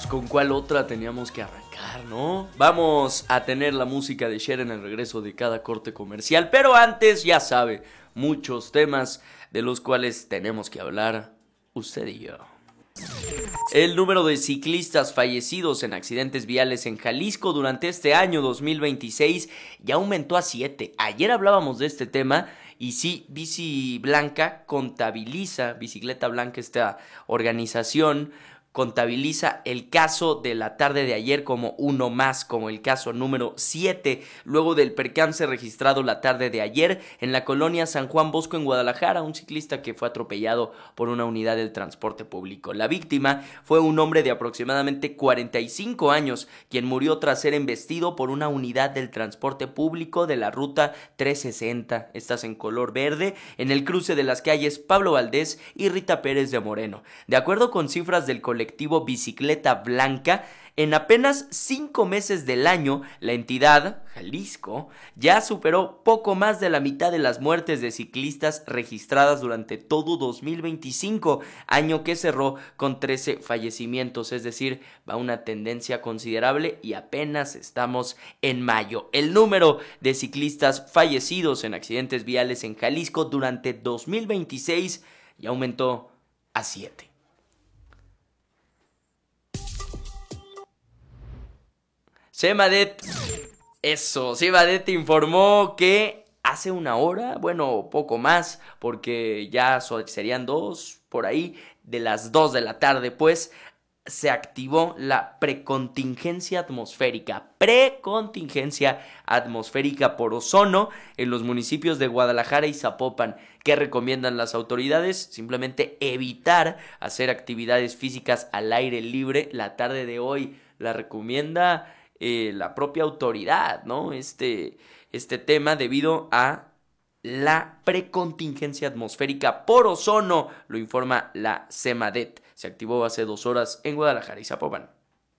¿Con cuál otra teníamos que arrancar, no? Vamos a tener la música de Cher en el regreso de cada corte comercial, pero antes, ya sabe, muchos temas de los cuales tenemos que hablar usted y yo. El número de ciclistas fallecidos en accidentes viales en Jalisco durante este año 2026 ya aumentó a 7. Ayer hablábamos de este tema y sí, Bicicleta Blanca, esta organización, contabiliza el caso de la tarde de ayer como uno más, como el caso número 7, luego del percance registrado la tarde de ayer en la colonia San Juan Bosco en Guadalajara, un ciclista que fue atropellado por una unidad del transporte público. La víctima fue un hombre de aproximadamente 45 años, quien murió tras ser embestido por una unidad del transporte público de la ruta 360, estas en color verde, en el cruce de las calles Pablo Valdés y Rita Pérez de Moreno. De acuerdo con cifras del colectivo Bicicleta Blanca, en apenas 5 meses del año, la entidad, Jalisco, ya superó poco más de la mitad de las muertes de ciclistas registradas durante todo 2025, año que cerró con 13 fallecimientos, es decir, va una tendencia considerable y apenas estamos en mayo. El número de ciclistas fallecidos en accidentes viales en Jalisco durante 2026 ya aumentó a 7. Semadet informó que hace una hora, bueno, poco más, porque ya serían 2 por ahí, de las 2 de la tarde, pues, se activó la precontingencia atmosférica por ozono en los municipios de Guadalajara y Zapopan. ¿Qué recomiendan las autoridades? Simplemente evitar hacer actividades físicas al aire libre la tarde de hoy. La recomienda la propia autoridad, ¿no? Este tema debido a la precontingencia atmosférica por ozono, lo informa la Semadet. Se activó hace 2 horas en Guadalajara y Zapopan.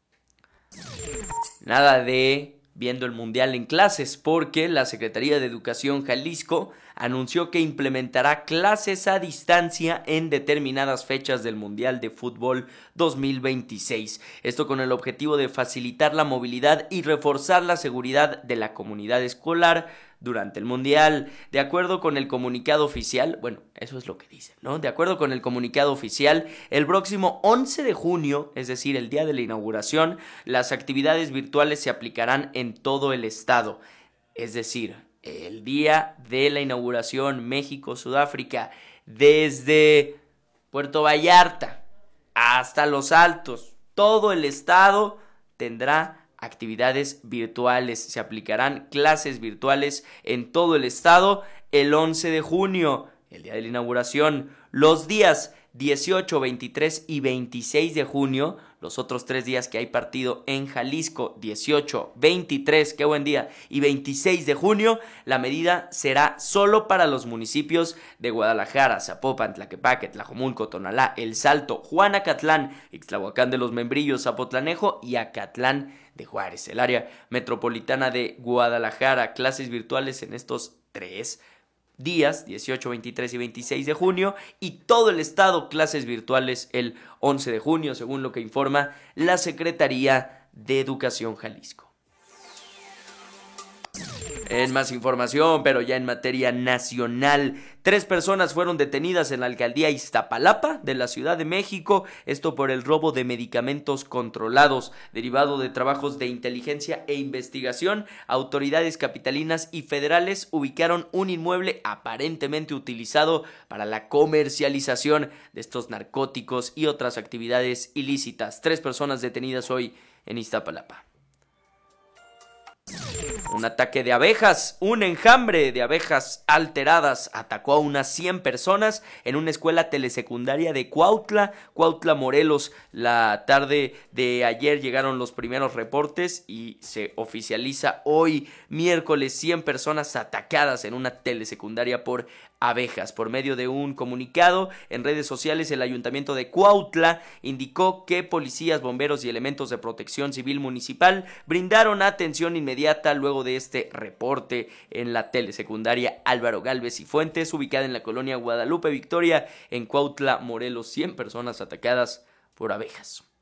Nada de viendo el Mundial en clases, porque la Secretaría de Educación Jalisco anunció que implementará clases a distancia en determinadas fechas del Mundial de Fútbol 2026. Esto con el objetivo de facilitar la movilidad y reforzar la seguridad de la comunidad escolar durante el Mundial. De acuerdo con el comunicado oficial, bueno, eso es lo que dicen, ¿no? De acuerdo con el comunicado oficial, el próximo 11 de junio, es decir, el día de la inauguración, las actividades virtuales se aplicarán en todo el estado. Es decir, el día de la inauguración, México-Sudáfrica, desde Puerto Vallarta hasta Los Altos, todo el estado tendrá actividades virtuales. Se aplicarán clases virtuales en todo el estado el 11 de junio, el día de la inauguración. Los días 18, 23 y 26 de junio, los otros 3 días que hay partido en Jalisco, 18, 23, qué buen día, y 26 de junio, la medida será solo para los municipios de Guadalajara, Zapopan, Tlaquepaque, Tlajomulco, Tonalá, El Salto, Juanacatlán, Ixtlahuacán de los Membrillos, Zapotlanejo y Acatlán de Juárez. El área metropolitana de Guadalajara, clases virtuales en estos 3 días, 18, 23 y 26 de junio, y todo el estado clases virtuales el 11 de junio, según lo que informa la Secretaría de Educación Jalisco. En más información, pero ya en materia nacional, 3 personas fueron detenidas en la alcaldía Iztapalapa de la Ciudad de México, esto por el robo de medicamentos controlados, derivado de trabajos de inteligencia e investigación. Autoridades capitalinas y federales ubicaron un inmueble aparentemente utilizado para la comercialización de estos narcóticos y otras actividades ilícitas. 3 personas detenidas hoy en Iztapalapa. Un ataque de abejas, un enjambre de abejas alteradas atacó a unas 100 personas en una escuela telesecundaria de Cuautla, Morelos. La tarde de ayer llegaron los primeros reportes y se oficializa hoy, miércoles, 100 personas atacadas en una telesecundaria por abejas. Por medio de un comunicado en redes sociales, el ayuntamiento de Cuautla indicó que policías, bomberos y elementos de protección civil municipal brindaron atención inmediata luego de este reporte en la telesecundaria Álvaro Gálvez y Fuentes, ubicada en la colonia Guadalupe Victoria, en Cuautla, Morelos. 100 personas atacadas por abejas.